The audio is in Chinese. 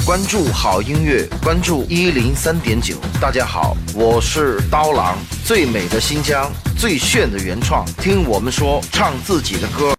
关注好音乐，关注103.9。大家好，我是刀郎，最美的新疆，最炫的原创，听我们说，唱自己的歌。